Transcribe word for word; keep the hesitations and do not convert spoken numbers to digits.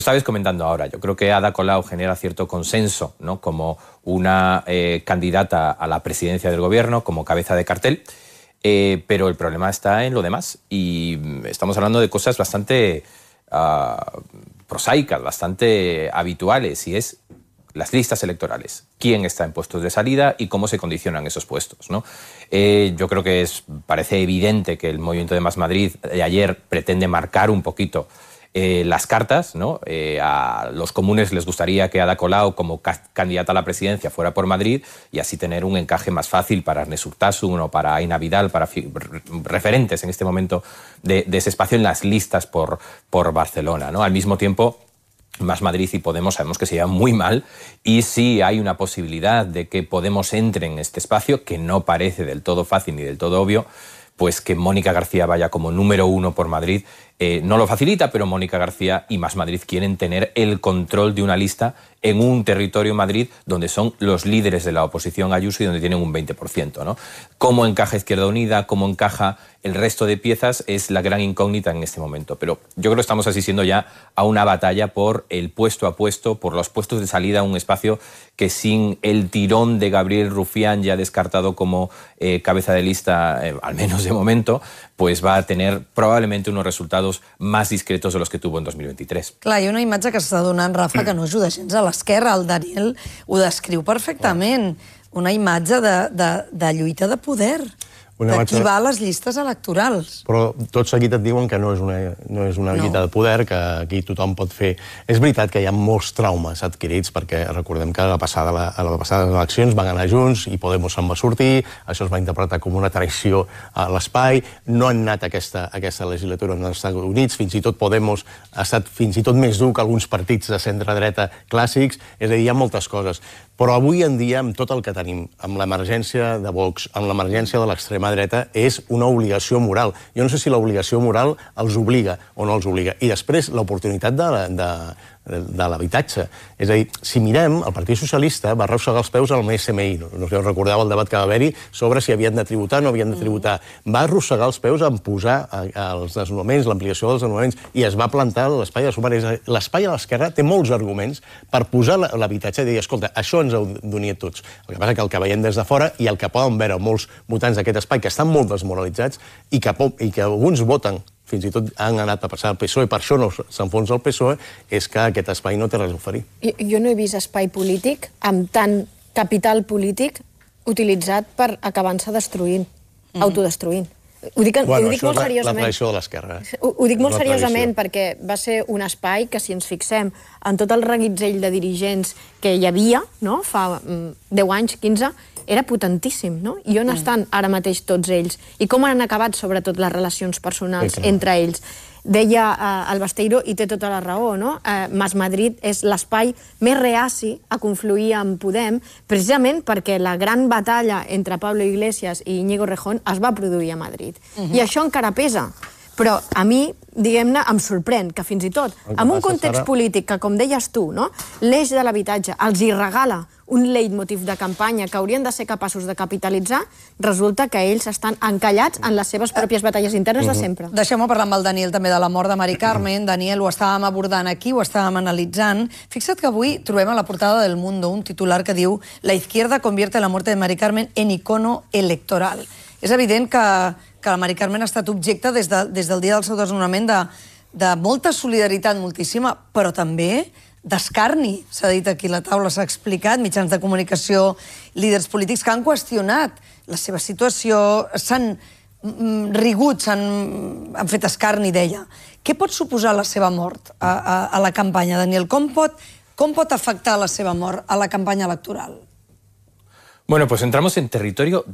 Estabais comentando ahora, yo creo que Ada Colau genera cierto consenso, ¿no?, como una eh, candidata a la presidencia del gobierno, como cabeza de cartel, eh, pero el problema está en lo demás y estamos hablando de cosas bastante uh, prosaicas, bastante habituales, y es las listas electorales, quién está en puestos de salida y cómo se condicionan esos puestos, ¿no? Eh, yo creo que es, parece evidente que el movimiento de Más Madrid de ayer pretende marcar un poquito Eh, las cartas, ¿no? Eh, a los comunes les gustaría que Ada Colau, como ca candidata a la presidencia, fuera por Madrid y así tener un encaje más fácil para Ernest Urtasun o para Aina Vidal, para referentes en este momento de, de ese espacio en las listas por, por Barcelona, ¿no? Al mismo tiempo, Más Madrid y Podemos sabemos que se llevan muy mal y sí hay una posibilidad de que Podemos entre en este espacio, que no parece del todo fácil ni del todo obvio, pues que Mónica García vaya como número uno por Madrid eh, no lo facilita, pero Mónica García y Más Madrid quieren tener el control de una lista en un territorio Madrid donde son los líderes de la oposición Ayuso y donde tienen un veinte por ciento, ¿no? ¿Cómo encaja Izquierda Unida? ¿Cómo encaja el resto de piezas? Es la gran incógnita en este momento. Pero yo creo que estamos asistiendo ya a una batalla por el puesto a puesto, por los puestos de salida a un espacio que sin el tirón de Gabriel Rufián, ya descartado como eh, cabeza de lista, eh, al menos de momento, pues va a tener probablemente unos resultados más discretos de los que tuvo en dos mil veintitrés. Clar, hi ha una imatge que s'està donant, Rafa, que no ajuda gens a l'esquerra. El Daniel ho descriu perfectament. Una imatge de, de, de lluita de poder. De qui va a les llistes electorals. Però tot seguit et diuen que no és una, no és una lluita de poder, que aquí tothom pot fer... És veritat que hi ha molts traumes adquirits, perquè recordem que a la passada, a les passades eleccions van anar junts i Podemos se'n va sortir, això es va interpretar com una traïció a l'espai, no han anat a aquesta, a aquesta legislatura als Estats Units, fins i tot Podemos ha estat fins i tot més dur que alguns partits de centre-dreta clàssics, és a dir, hi ha moltes coses. Però avui en dia, amb tot el que tenim, amb l'emergència de Vox, amb l'emergència de l'extrema dreta, és una obligació moral. Jo no sé si l'obligació moral els obliga o no els obliga. I després, l'oportunitat de, de, de l'habitatge. És a dir, si mirem, el Partit Socialista va arrossegar els peus al S M I. No sé si us recordeu el debat que va haver-hi sobre si havien de tributar o no havien de tributar. Va arrossegar els peus en posar els desnonaments, l'ampliació dels desnonaments, i es va plantar l'espai de sumar. L'espai a l'esquerra té molts arguments per posar l'habitatge i dir, escolta, això ens heu d'unir tots. El que passa que el que veiem des de fora i el que poden veure molts votants d'aquest espai, que estan molt desmoralitzats i que, i que alguns voten, fins i tot han anat a passar al P S O E, per això no s'enfonsa el P S O E, és que aquest espai no té res a oferir. Jo, jo no he vist espai polític amb tant capital polític utilitzat per acabar-se destruint, mm. autodestruint. Ho dic, bueno, ho dic molt seriosament. La tradició de l'esquerra. Eh? Ho, ho dic molt seriosament perquè va ser un espai que, si ens fixem en tot el reguitzell de dirigents que hi havia, no?, fa mm, deu anys, quinze, era potentíssim, no? I on estan ara mateix tots ells? I com han acabat, sobretot, les relacions personals entre ells? Deia eh, el Besteiro, i té tota la raó, no? Eh, Mas Madrid és l'espai més reaci a confluir amb Podem, precisament perquè la gran batalla entre Pablo Iglesias i Íñigo Rejón es va produir a Madrid. Uh-huh. I això encara pesa. Però a mi, diguem-ne, em sorprèn que fins i tot, en un context polític que, com deies tu, no?, l'eix de l'habitatge els hi regala un leitmotiv de campanya que haurien de ser capaços de capitalitzar, resulta que ells estan encallats en les seves pròpies batalles internes de sempre. Deixeu-me parlar amb el Daniel també de la mort de Mari Carmen. Daniel, ho estàvem abordant aquí, ho estàvem analitzant. Fixa't que avui trobem a la portada del Mundo un titular que diu «La izquierda convierte la muerte de Mari Carmen en icono electoral». És evident que, que la Mari Carmen ha estat objecte des, de, des del dia del seu desnonament de, de molta solidaritat, moltíssima, però també d'escarni. S'ha dit aquí a la taula, s'ha explicat, mitjans de comunicació, líders polítics que han qüestionat la seva situació, s'han rigut, s'han han fet escarni, deia. Què pot suposar la seva mort a, a, a la campanya, Daniel? Com pot, com pot afectar la seva mort a la campanya electoral? Bueno, pues entramos en territorio